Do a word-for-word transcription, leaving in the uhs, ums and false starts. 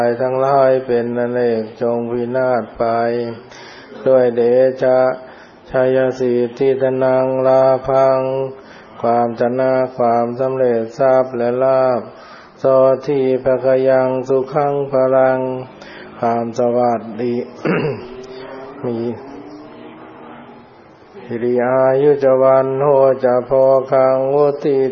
ทั้งหลายเป็นอเนกจงพินาศไปด้วยเดชะชัยสิทธิธนังลาภังความชนะความสำเร็จทรัพย์และลาภโสทีปะกยังสุขังพลังความสวัสดี มีหิริอายุจวันโหจะพอคังวุติ